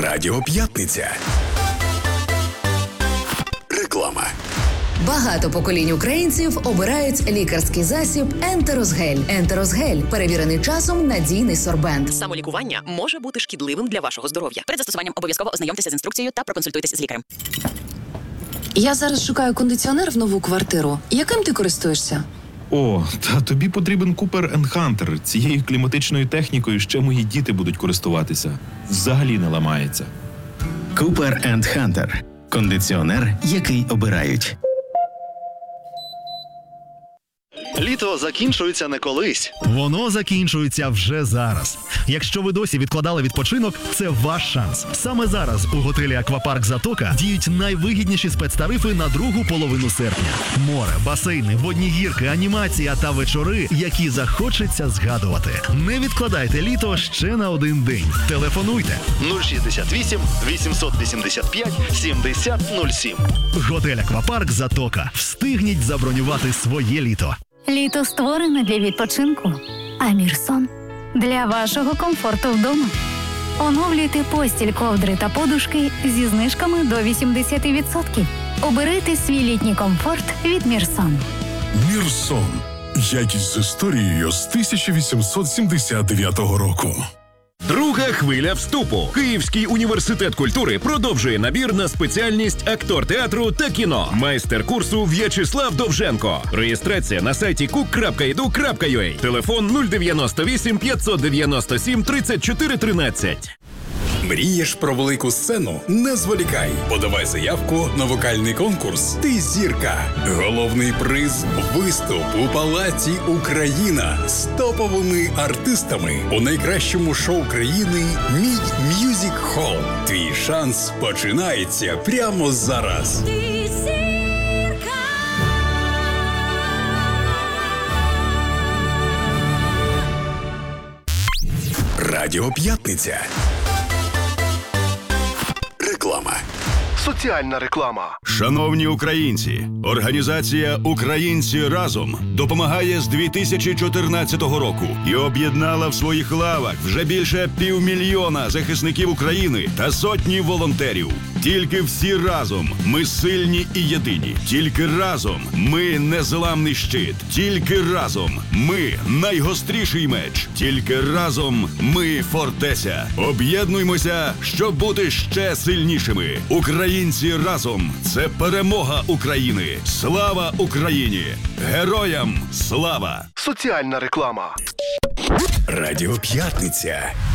Радіо П'ятниця. Реклама. Багато поколінь українців обирають лікарський засіб «Ентерозгель». «Ентерозгель» – перевірений часом надійний сорбент. Самолікування може бути шкідливим для вашого здоров'я. Перед застосуванням обов'язково ознайомтеся з інструкцією та проконсультуйтесь з лікарем. Я зараз шукаю кондиціонер в нову квартиру. Яким ти користуєшся? О, та тобі потрібен Cooper & Hunter. Цією кліматичною технікою ще мої діти будуть користуватися. Взагалі не ламається. Cooper & Hunter. Кондиціонер, який обирають. Літо закінчується не колись. Воно закінчується вже зараз. Якщо ви досі відкладали відпочинок, це ваш шанс. Саме зараз у готелі «Аквапарк Затока» діють найвигідніші спецтарифи на другу половину серпня. Море, басейни, водні гірки, анімація та вечори, які захочеться згадувати. Не відкладайте літо ще на один день. Телефонуйте. 068 885 7007. Готель «Аквапарк Затока». Встигніть забронювати своє літо. Літо створене для відпочинку, а Мірсон – для вашого комфорту вдома. Оновлюйте постіль, ковдри та подушки зі знижками до 80%. Оберите свій літній комфорт від Мірсон. Мірсон. Якість з історією з 1879 року. Друга хвиля вступу. Київський університет культури продовжує набір на спеціальність актор театру та кіно. Майстер курсу В'ячеслав Довженко. Реєстрація на сайті cook.edu.ua. Телефон 098 597 34 13. Мрієш про велику сцену? Не зволікай. Подавай заявку на вокальний конкурс «Ти зірка». Головний приз – виступ у Палаці Україна з топовими артистами у найкращому шоу країни «Мій М'юзік Холл». Твій шанс починається прямо зараз. Ти зірка. Радіо П'ятниця. Реклама. Соціальна реклама. Шановні українці, організація «Українці разом» допомагає з 2014 року і об'єднала в своїх лавах вже більше 500 000 захисників України та сотні волонтерів. Тільки всі разом ми сильні і єдині. Тільки разом ми незламний щит. Тільки разом ми найгостріший меч. Тільки разом ми фортеця. Об'єднуймося, щоб бути ще сильнішими. Українці разом – це перемога України. Слава Україні! Героям слава! Соціальна реклама. Радіо П'ятниця.